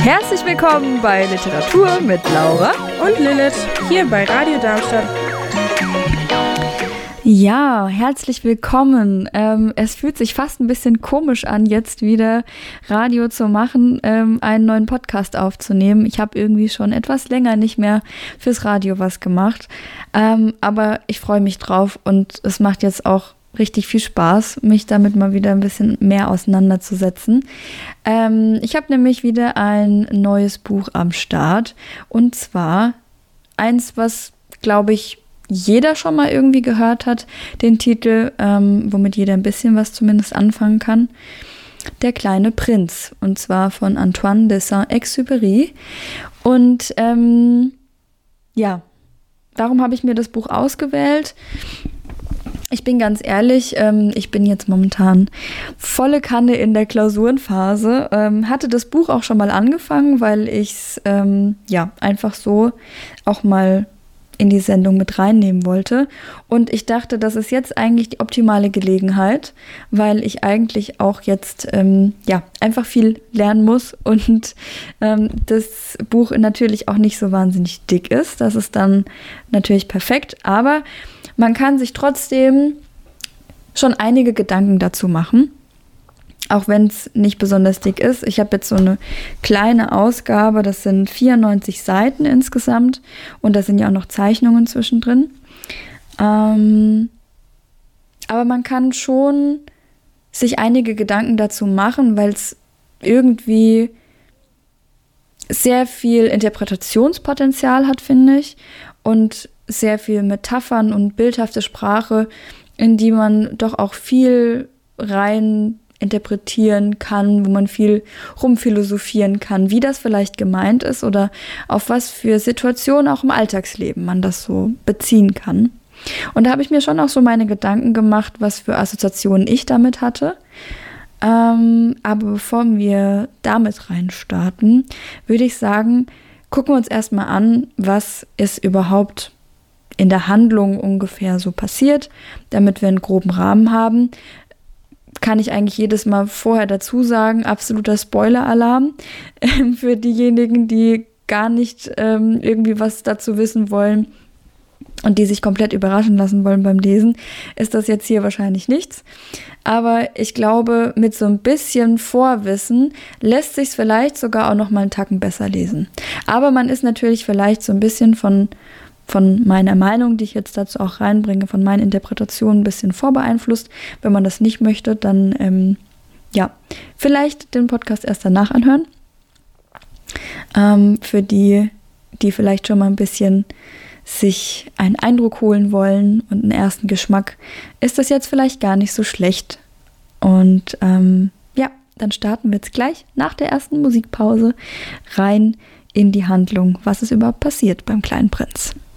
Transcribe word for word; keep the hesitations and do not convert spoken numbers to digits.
Herzlich willkommen bei Literatur mit Laura und Lilith hier bei Radio Darmstadt. Ja, herzlich willkommen. Ähm, es fühlt sich fast ein bisschen komisch an, jetzt wieder Radio zu machen, ähm, einen neuen Podcast aufzunehmen. Ich habe irgendwie schon etwas länger nicht mehr fürs Radio was gemacht, ähm, aber ich freue mich drauf und es macht jetzt auch richtig viel Spaß, mich damit mal wieder ein bisschen mehr auseinanderzusetzen. Ähm, ich habe nämlich wieder ein neues Buch am Start und zwar eins, was, glaube ich, jeder schon mal irgendwie gehört hat, den Titel, ähm, womit jeder ein bisschen was zumindest anfangen kann. Der kleine Prinz, und zwar von Antoine de Saint-Exupéry. Und ähm, ja, warum habe ich mir das Buch ausgewählt? Ich bin ganz ehrlich, ähm, ich bin jetzt momentan volle Kanne in der Klausurenphase. Ähm, hatte das Buch auch schon mal angefangen, weil ich es ähm, ja einfach so auch mal in die Sendung mit reinnehmen wollte. Und ich dachte, das ist jetzt eigentlich die optimale Gelegenheit, weil ich eigentlich auch jetzt ähm, ja einfach viel lernen muss und ähm, das Buch natürlich auch nicht so wahnsinnig dick ist. Das ist dann natürlich perfekt, aber man kann sich trotzdem schon einige Gedanken dazu machen, auch wenn es nicht besonders dick ist. Ich habe jetzt so eine kleine Ausgabe, das sind vierundneunzig Seiten insgesamt und da sind ja auch noch Zeichnungen zwischendrin. Ähm, aber man kann schon sich einige Gedanken dazu machen, weil es irgendwie sehr viel Interpretationspotenzial hat, finde ich, und sehr viel Metaphern und bildhafte Sprache, in die man doch auch viel rein interpretieren kann, wo man viel rumphilosophieren kann, wie das vielleicht gemeint ist oder auf was für Situationen auch im Alltagsleben man das so beziehen kann. Und da habe ich mir schon auch so meine Gedanken gemacht, was für Assoziationen ich damit hatte. Ähm, aber bevor wir damit reinstarten, würde ich sagen, gucken wir uns erstmal an, was ist überhaupt in der Handlung ungefähr so passiert, damit wir einen groben Rahmen haben. Kann ich eigentlich jedes Mal vorher dazu sagen, absoluter Spoiler-Alarm äh, für diejenigen, die gar nicht ähm, irgendwie was dazu wissen wollen und die sich komplett überraschen lassen wollen beim Lesen, ist das jetzt hier wahrscheinlich nichts. Aber ich glaube, mit so ein bisschen Vorwissen lässt sich es vielleicht sogar auch noch mal einen Tacken besser lesen. Aber man ist natürlich vielleicht so ein bisschen von von meiner Meinung, die ich jetzt dazu auch reinbringe, von meinen Interpretationen ein bisschen vorbeeinflusst. Wenn man das nicht möchte, dann ähm, ja, vielleicht den Podcast erst danach anhören. Ähm, für die, die vielleicht schon mal ein bisschen sich einen Eindruck holen wollen und einen ersten Geschmack, ist das jetzt vielleicht gar nicht so schlecht. Und ähm, ja, dann starten wir jetzt gleich nach der ersten Musikpause rein in die Handlung, was ist überhaupt passiert beim kleinen Prinz.